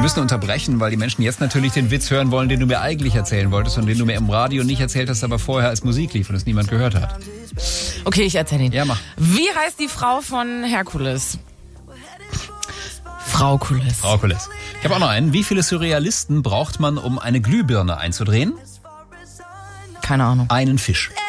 müssen unterbrechen, weil die Menschen jetzt natürlich den Witz hören wollen, den du mir eigentlich erzählen wolltest und den du mir im Radio nicht erzählt hast, aber vorher als Musik lief und es niemand gehört hat. Okay, ich erzähle ihn. Ja, mach. Wie heißt die Frau von Herkules? Frau Kulis. Frau Kulis. Ich habe auch noch einen. Wie viele Surrealisten braucht man, um eine Glühbirne einzudrehen? Keine Ahnung. Einen Fisch.